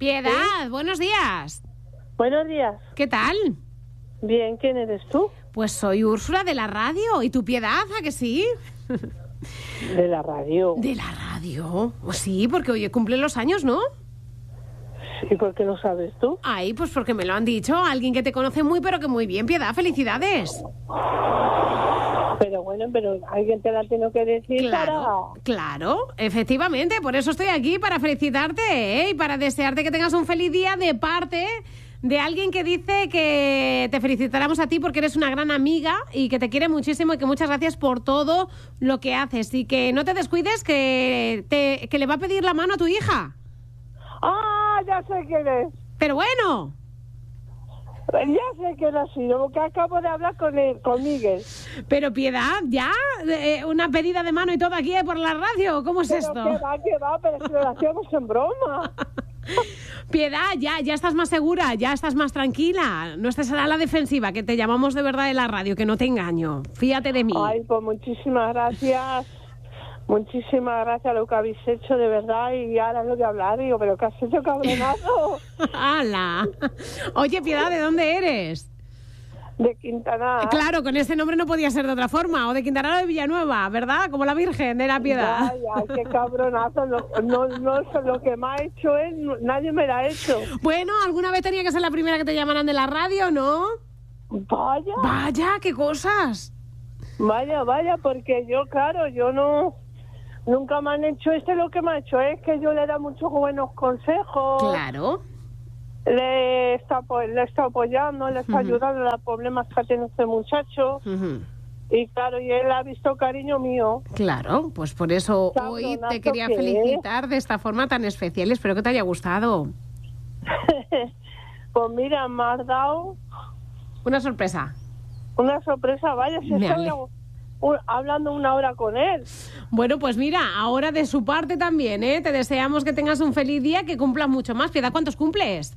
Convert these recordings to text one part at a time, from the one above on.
Piedad, buenos días. Buenos días. ¿Qué tal? Bien, ¿quién eres tú? Pues soy Úrsula de la radio. ¿Y tu Piedad, a que sí? De la radio. ¿De la radio? Pues sí, porque hoy cumple los años, ¿no? ¿Y por qué lo sabes tú? Ay, pues porque me lo han dicho. Alguien que te conoce muy, pero que muy bien. Piedad, felicidades. Pero bueno, pero alguien te la tiene que decir Claro, efectivamente. Por eso estoy aquí, para felicitarte, ¿eh? Y para desearte que tengas un feliz día de parte de alguien que dice que te felicitáramos a ti porque eres una gran amiga y que te quiere muchísimo y que muchas gracias por todo lo que haces. Y que no te descuides, que le va a pedir la mano a tu hija. ¡Ah, ya sé quién es! Pero bueno... Ya sé quién ha sido, porque acabo de hablar con Miguel. Pero Piedad, ¿ya? ¿Una pedida de mano y todo aquí por la radio? ¿Cómo es esto? ¿Qué va? Pero si lo hacíamos en broma. Piedad, ya estás más segura, ya estás más tranquila. No estés a la defensiva, que te llamamos de verdad de la radio, que no te engaño. Fíjate de mí. Ay, pues muchísimas gracias. Muchísimas gracias lo que habéis hecho, de verdad. Y ahora no voy a hablar, digo, ¿pero qué has hecho, cabronazo? ¡Hala! Oye, Piedad, ¿de dónde eres? De Quintana. Claro, con ese nombre no podía ser de otra forma. O de Quintana o de Villanueva, ¿verdad? Como la Virgen de la Piedad. Ya, qué cabronazo. No, lo que me ha hecho él, nadie me lo ha hecho. Bueno, alguna vez tenía que ser la primera que te llamaran de la radio, ¿no? Vaya, qué cosas. Vaya, porque yo, claro, nunca me han hecho lo que me ha hecho es que yo le da muchos buenos consejos. Claro. Le está apoyando, le está ayudando a los problemas que tiene este muchacho. Y claro, y él ha visto cariño mío. Claro, pues por eso hoy te quería felicitar de esta forma tan especial. Espero que te haya gustado. Pues mira, me has dado... Una sorpresa. Una sorpresa, vaya, si estoy hablando una hora con él. Bueno, pues mira, ahora de su parte también, ¿eh? Te deseamos que tengas un feliz día, que cumplas mucho más. Piedad, ¿cuántos cumples?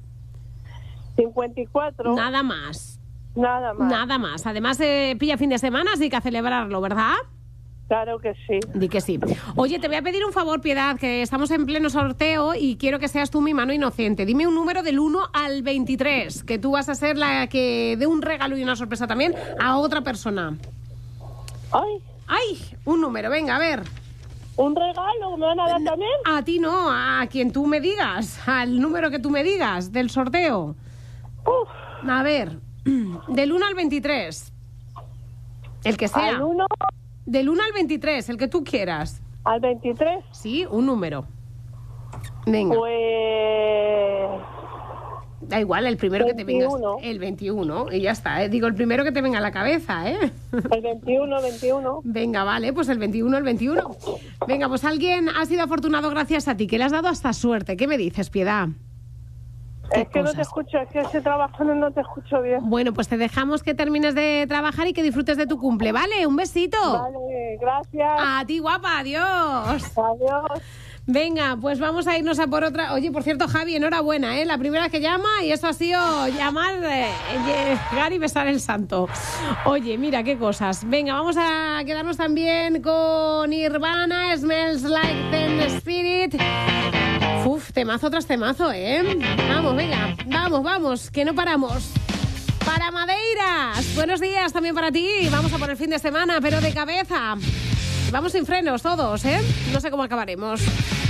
54. Nada más. Nada más. Además, pilla fin de semana, así que a celebrarlo, ¿verdad? Claro que sí. Di que sí. Oye, te voy a pedir un favor, Piedad, que estamos en pleno sorteo y quiero que seas tú mi mano inocente. Dime un número del 1 al 23, que tú vas a ser la que dé un regalo y una sorpresa también a otra persona. ¡Ay! Un número, venga, a ver. ¿Un regalo me van a dar también? A ti no, a quien tú me digas, al número que tú me digas del sorteo. A ver, del 1 al 23. El que sea. Del 1 al 23, el que tú quieras. ¿Al 23? Sí, un número. Venga. Pues... Da igual, el primero 21. Que te venga. El 21, y ya está, ¿eh? Digo, el primero que te venga a la cabeza, ¿eh? El 21. Venga, vale, pues el 21. Venga, pues alguien ha sido afortunado gracias a ti, que le has dado hasta suerte. ¿Qué me dices, Piedad? Es que no te escucho, es que estoy trabajando y no te escucho bien. Bueno, pues te dejamos que termines de trabajar y que disfrutes de tu cumple, ¿vale? Un besito. Vale, gracias. A ti, guapa, adiós. Adiós. Venga, pues vamos a irnos a por otra. Oye, por cierto, Javi, enhorabuena, ¿eh? La primera que llama y eso ha sido llamar, llegar y besar el santo. Oye, mira qué cosas. Venga, vamos a quedarnos también con Nirvana, Smells Like Teen Spirit. Uf, temazo tras temazo, ¿eh? Vamos, venga, vamos, que no paramos. Para Madeiras, buenos días también para ti. Vamos a por el fin de semana, pero de cabeza. Vamos sin frenos todos, ¿eh? No sé cómo acabaremos.